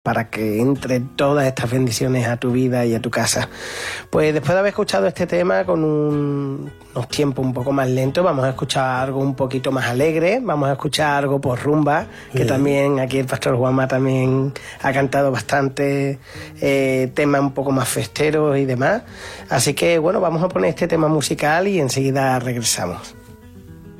para que entre todas estas bendiciones a tu vida y a tu casa. Pues después de haber escuchado este tema con unos tiempos un poco más lentos, vamos a escuchar algo un poquito más alegre, vamos a escuchar algo por rumba, que también aquí el Pastor Juanma también ha cantado bastante temas un poco más festeros y demás. Así que bueno, vamos a poner este tema musical y enseguida regresamos.